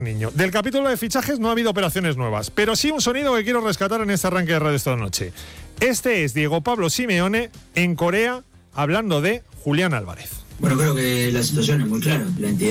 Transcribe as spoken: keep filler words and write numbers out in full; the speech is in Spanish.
Niño. Del capítulo de fichajes no ha habido operaciones nuevas, pero sí un sonido que quiero rescatar en este arranque de Radio esta noche. Este es Diego Pablo Simeone en Corea hablando de Julián Álvarez. Bueno, creo que la situación es muy clara. La entidad